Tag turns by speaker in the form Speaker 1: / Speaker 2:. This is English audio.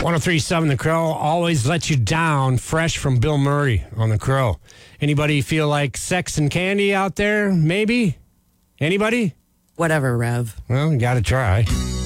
Speaker 1: 103.7 The Crow always lets you down. Fresh from Bill Murray on The Crow. Anybody feel like sex and candy out there? Maybe? Anybody?
Speaker 2: Whatever, Rev.
Speaker 1: Well, you got to try.